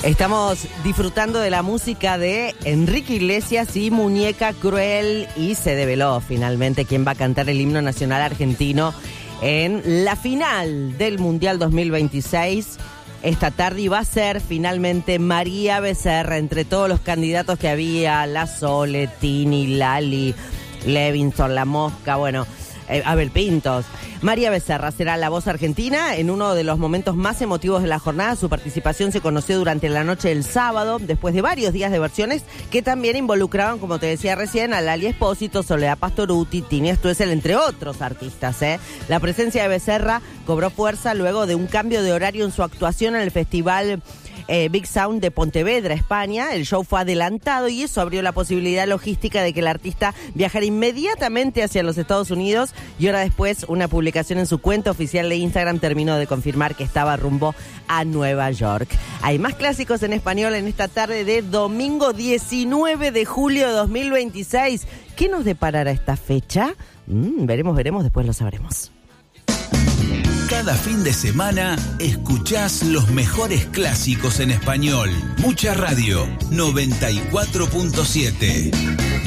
Estamos disfrutando de la música de Enrique Iglesias y Muñeca Cruel, y se develó finalmente quién va a cantar el himno nacional argentino en la final del Mundial 2026 esta tarde, y va a ser finalmente María Becerra. Entre todos los candidatos que había, La Sole, Tini, Lali, Levinson, La Mosca, bueno, Abel Pintos. María Becerra será la voz argentina en uno de los momentos más emotivos de la jornada. Su participación se conoció durante la noche del sábado, después de varios días de versiones que también involucraban, como te decía recién, a Lali Espósito, Soledad Pastorutti, Tini Stoessel, entre otros artistas. La presencia de Becerra cobró fuerza luego de un cambio de horario en su actuación en el festival Big Sound de Pontevedra, España. El show fue adelantado y eso abrió la posibilidad logística de que el artista viajara inmediatamente hacia los Estados Unidos, y hora después una publicación en su cuenta oficial de Instagram terminó de confirmar que estaba rumbo a Nueva York. Hay más clásicos en español en esta tarde de domingo 19 de julio de 2026. ¿Qué nos deparará esta fecha? Veremos, después lo sabremos. Cada fin de semana escuchás los mejores clásicos en español. Mucha Radio 94.7.